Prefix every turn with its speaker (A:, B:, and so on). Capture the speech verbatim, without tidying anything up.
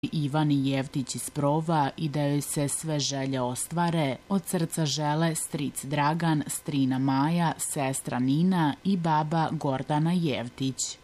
A: Ivani Jevtić iz Prova i da joj se sve želje ostvare, od srca žele stric Dragan, strina Maja, sestra Nina i baba Gordana Jevtić.